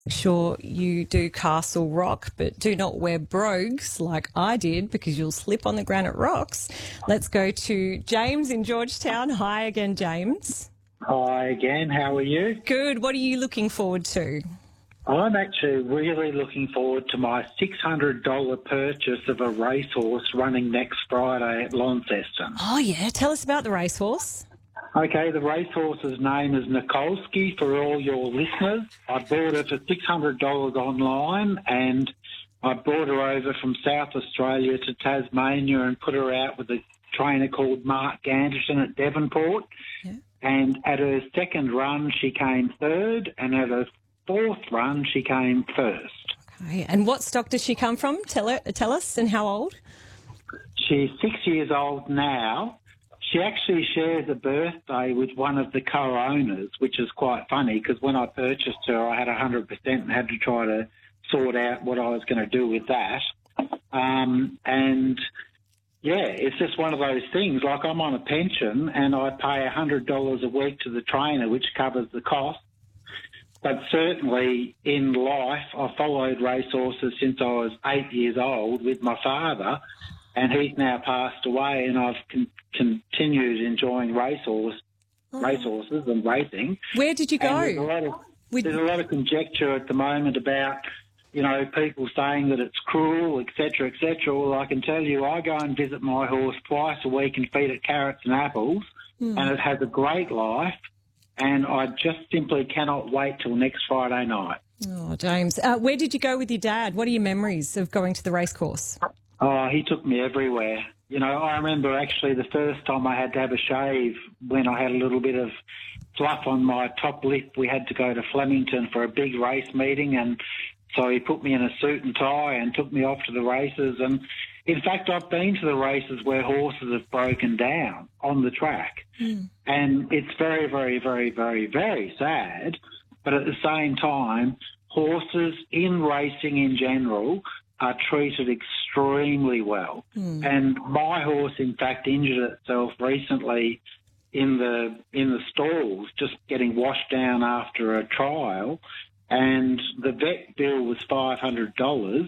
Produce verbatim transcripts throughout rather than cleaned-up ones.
Sure, you do Castle Rock, but do not wear brogues like I did because you'll slip on the granite rocks. Let's go to James in Georgetown. Hi again, James. Hi again, how are you? Good. What are you looking forward to? I'm actually really looking forward to my six hundred dollars purchase of a racehorse running next Friday at Launceston. Oh, yeah. Tell us about the racehorse. Okay, the racehorse's name is Nikolsky for all your listeners. I bought her for six hundred dollars online and I brought her over from South Australia to Tasmania and put her out with a trainer called Mark Ganderson at Devonport. Yeah. And at her second run, she came third, and at her fourth run, she came first. Okay. And what stock does she come from? Tell her, tell us, and how old? She's six years old now. She actually shares a birthday with one of the co-owners, which is quite funny because when I purchased her, I had one hundred percent and had to try to sort out what I was going to do with that. Um, and, yeah, it's just one of those things. Like I'm on a pension and I pay one hundred dollars a week to the trainer, which covers the cost. But certainly in life, I followed racehorses since I was eight years old with my father, and he's now passed away, and I've con- continued enjoying racehorse, Oh. racehorses and racing. Where did you And there's a go? lot of With- there's a lot of conjecture at the moment about, you know, people saying that it's cruel, et cetera, et cetera. Well, I can tell you, I go and visit my horse twice a week and feed it carrots and apples, Hmm. and it has a great life. And I just simply cannot wait till next Friday night. Oh, James. Uh, where did you go with your dad? What are your memories of going to the racecourse? Oh, he took me everywhere. You know, I remember actually the first time I had to have a shave when I had a little bit of fluff on my top lip. We had to go to Flemington for a big race meeting, and so he put me in a suit and tie and took me off to the races. And in fact, I've been to the races where horses have broken down on the track. Mm. And it's very, very, very, very, very sad. But at the same time, horses in racing in general are treated extremely well. Mm. And my horse, in fact, injured itself recently in the in the stalls, just getting washed down after a trial. And the vet bill was five hundred dollars.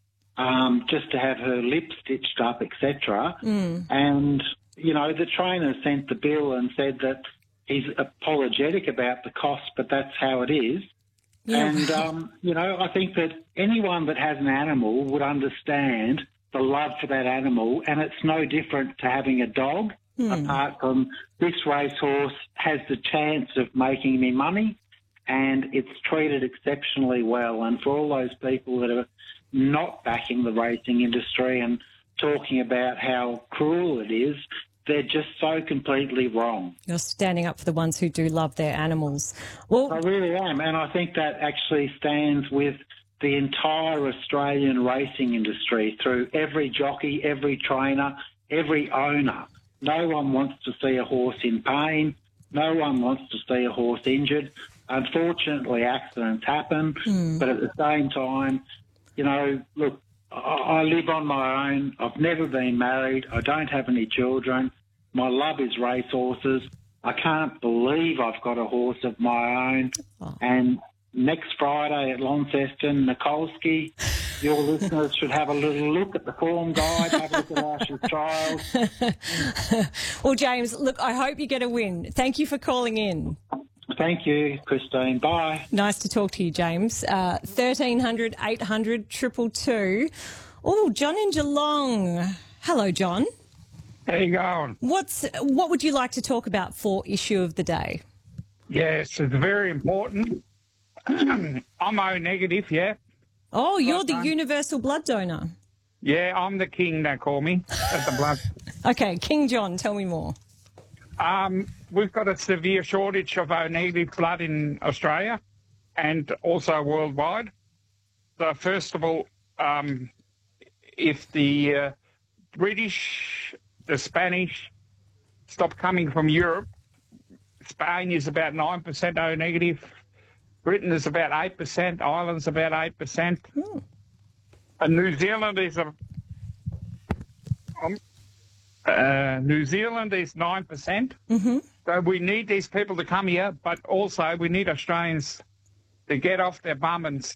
Um, just to have her lip stitched up, et cetera. Mm. And, you know, the trainer sent the bill and said that he's apologetic about the cost, but that's how it is. Yeah. And, um, you know, I think that anyone that has an animal would understand the love for that animal, and it's no different to having a dog, Mm. apart from this racehorse has the chance of making me money, and it's treated exceptionally well. And for all those people that are not backing the racing industry and talking about how cruel it is, they're just so completely wrong. You're standing up for the ones who do love their animals. Well, I really am, and I think that actually stands with the entire Australian racing industry through every jockey, every trainer, every owner. No one wants to see a horse in pain. No one wants to see a horse injured. Unfortunately, accidents happen, Mm. but at the same time, you know, look, I, I live on my own. I've never been married. I don't have any children. My love is racehorses. I can't believe I've got a horse of my own. Oh. And next Friday at Launceston, Nikolsky, your listeners should have a little look at the form guide, have a look at Ash's trials. well, James, look, I hope you get a win. Thank you for calling in. Thank you, Christine. Bye. Nice to talk to you, James. Uh, thirteen hundred, eight hundred, two two two. Oh, John in Geelong. Hello, John. How you going? What's what would you like to talk about for issue of the day? Yes, it's very important. I'm O negative, yeah. Oh, you're the John. universal blood donor. Yeah, I'm the king, they call me, at the blood. Okay, King John, tell me more. Um, we've got a severe shortage of O negative blood in Australia and also worldwide. So first of all, um, if the uh, British, the Spanish stop coming from Europe, Spain is about nine percent O negative, Britain is about eight percent, Ireland's about eight percent, Hmm. and New Zealand is a um, uh, New Zealand is nine percent. Mm-hmm. So we need these people to come here, but also we need Australians to get off their bum and